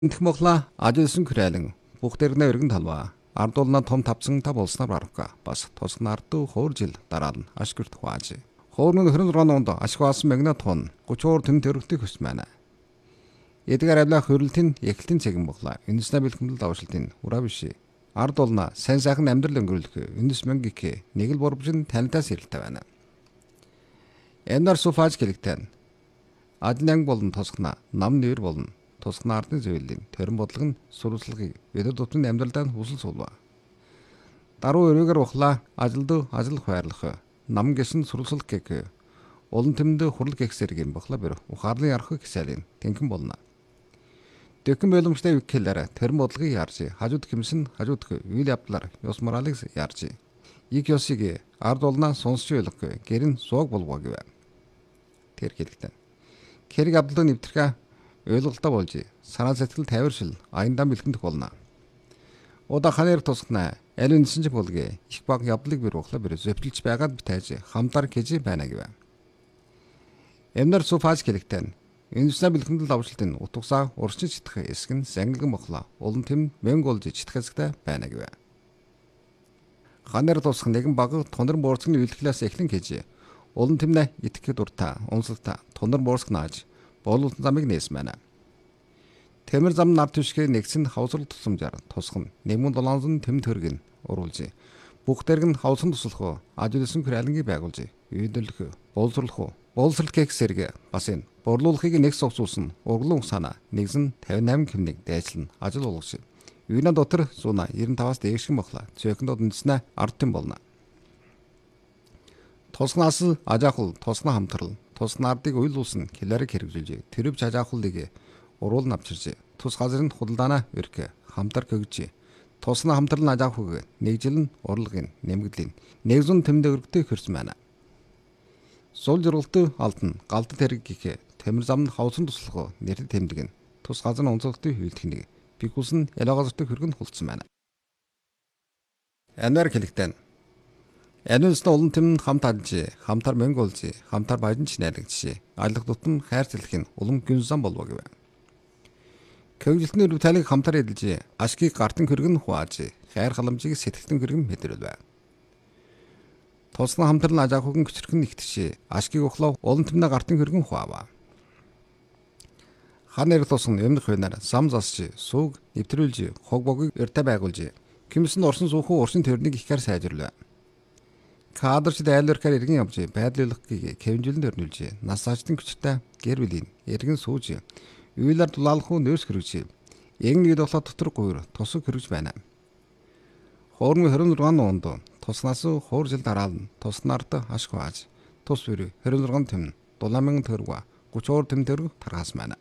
Энтэх мохла ажилсан күрэлэн бүх дэрнэ өргөн талва. Ардуулна том тавцсан та болсноор барахга. Бас тосгон ардуу хоор жил дараа нь ашгүрт хувааж. Хоорны 26 онд ашгуасан мэгнэ тун 30 тэн төрөлтөй хөсмэнэ. Эдгээр авлаа хөрөлтийн эхлэлтийн цэгэн мохла. Үндэснэ бэлтгэмдэл давшилтын ураа биши. Ардуулна сайн сайхан амьдрал өнгөрүүлэх үндэс мөнгөик нэг л борбжин танитаас ирэлтэй байна. Энэр суфаж гэлэгтэн. Адланг болон тосгона нам нэр болно. Тусган ардны зөвлөлийн төрөн бодлого нь сурвалжлагыг өдөр тутмын амьдралдаа хүсэл суулва. Даруй өрөөгөр ухлаа ажилд ажил хайрлах нам гэсэн сурвалжлах гэх олон тэмдэ хурал гихсэргийн бохла бэр ухаарлын ярах гэсэлин тэнхэн болно. Дэхэн боломжтой үгхэлээр төрөн бодлогыг яарч хажууд хэмсэн хажууд үйл явдлаар ёс моралыг яарч ик ёсыг ард олнаа сонсч ойлгох гэрэн сууг болвоо гэв. Тэр хэлэгтэн. Хэрэг авдлыг нэвтрэх ойлголттой болж санаа сэтгэл тайваршил аяндан бэлтгэх болно. Удаа ханаар тусгана аль үнсэн ч болгүй их баг явдлыг бэр ухлаа бэр зөвтөлж байгаад битэж хамтар гэж байна гэв. Эмнэр суфаж гэлэгтэн үндэснэ бэлтгэмдэл давшилтын утгасаа уршиж читэх эсгэн санган мохла олон тэм мөнгө олж читэх хэсэгтэй байна гэв. Ханаар тусах нэгэн баг тунар боорцгийн үйлдэлээс эхлэн гэж олон тэмнэ итгэхэд дуртай унсалта тунар боорцг нааж болуултан замыг нээсмэнэ. Тэмэр зам нар түшгээ нэгсэн хавсрал тусламжаар тусган 1700 тэм төргөн уруулж бүх дэрг нь хавсан туслах ажилсан хүрээлэнгийн байгуулж үйдэлх боловсрол гэх сэрэг бас энэ борлуулахыг нэг сувсуулсан урглан усана нэгсэн 58 кэмнийг дайчлан ажил болгож үйнэ дотор зуна 95-аас дээшгэн бохла цөөхөнд үндэснэ ард тэм болно. Тусгнаас ажаахул тусна хамтрал тусна ардыг уйлуулсан хилэрэг хэрэгжүүлж тэрвж ажаахулыг уруул навчирж тус газрын худалдаана өрх хамтар көгж тусна хамтрал ажаахуг нэгжил нь урлагын нэмэгдлийн нэгзүн тэмдэг өргөдөй хөрсөн байна. Сул жиргалт алдна галд тэрэг гих тэмэр зам нь хавсан туслах нэр тэмдэг нь тус газрын онцлогтой хөвөлтхнийг бикус нь ялаагазтай хөргөн хулцсан байна. Анаар хэлэгтэн Ануусны олон тэм хамт алж, хамтар мөнгө олж, хамтар баян чинэлэгч, алах дутан хайр цэлхийн улам гүнзан болов гэв. Көвжилтний руталыг хамтар эдэлж, ашгийг гартан хөргөн хувааж, хайр халамжийг сэтгэлтэн хөргөн мэдрэлвэ. Тусна хамтрал ажаахуган көчрхөн нэгтж, ашгийг ухлаа олон тэмнэ гартан хөргөн хуваава. Ханаар тусган өмнөх хойноор сам засч, сууг нэвтрүүлж, хог богийг өртөө байгуулж, кимсэн орсон суухан уршин төрнийг ихээр сайжруулв. Кадрчд айлрахаар иргэн явж байдлуулахыг кэвнжүүлэн өрнүүлж насаачдын хүчтэй гэр бүлийн иргэн сууж үйлэр дулаалхуу нөөс хөргөж ягн нэг долоо дотор гуйр тусаг хөргөж байна. Хоорны 26 онд туснаас хуур жил дараална туснаард ашиг хааж тус бүрий 26 тэм дулаамын төргө 32 тэм төрг таргаас байна.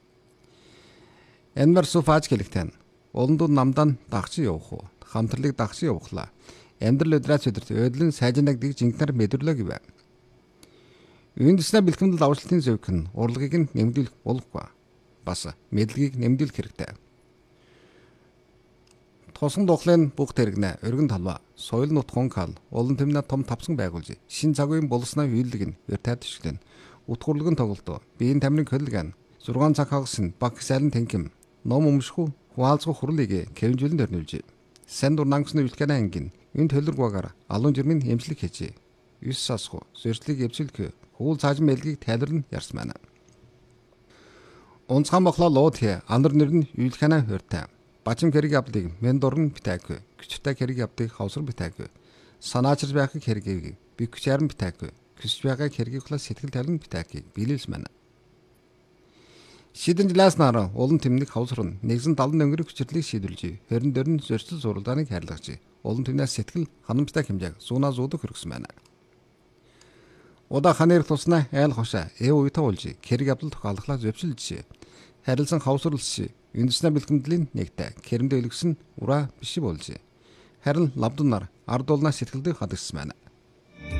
Энмэр суфаж гэлэгтэн уландууд намдан дагч явах уу хамтрлыг дагч явуулаа. Амьдрал өдрөөс өдөрт өдлөн сайжнагдгийг жинхэнээр мэдэрлээ гэв. Үндэснэ бэлтгэмдэл давшилтын зөвх нь урлагийг нь нэмэгдүүлэх болохгүй. Бас мэдлэгийг нэмэгдүүлэх хэрэгтэй. Тусган духлын бүх тэрэгнэ өргөн талва соёл нутгун кал олон тэмнэ том тавсан байгуулж шин цагийн болсноо үйлдэг нь өртөө төшлөн утгуурлагын тоглолт биеийн тамирын хөдөлгөөн 6 цаг хагас нь баг сайлан тэнхэм ном өмшхүү хуалцгах хурлыг кэвнжүүлэн өрнүүлж сан дурнангасны үлкэнэ ангин энэ төлөргөөр алуун жирмийн эмчлэг хийж 9 сасху зөрчлийг эвсэлх хуул цаажин мэлгийг тайлбарна ярьсан байна. Унцхан бохлоо лууд андар нэр нь үйлхэнэ хөртэй бачим хэрэг явдлыг мен дурн битайг küçтэй хэрэг явдлыг хавсар битайг санаачрж байхыг хэргийг бикч яран битайг küçж байгаа хэргийг хулаа сэтгэл тавин битайгийг биелүүлсэн байна. Шидэн жиласнаар олон тэмдэг хавсрын нэгэн 70 өнгөрөх хүчлийг шийдвэрлэж хорин дөрн зөрчил зурлагыг хайрлагч олон тэмнээс сэтгэл ханамжтай хэмжээг зуунаа зуудах хөргсөн байна. Удаа ханаар тусна айл хошаа уйтаа болж хэрэг явдал тохиолдлоо зөвшөлж харилцан хавсралч үндэснэ бэлтгэмдлийн нэгтэй хэрэндээ өлгсөн ураа биш болж харин лавдунаар ард улнаа сэтгэлдээ хадагсан байна.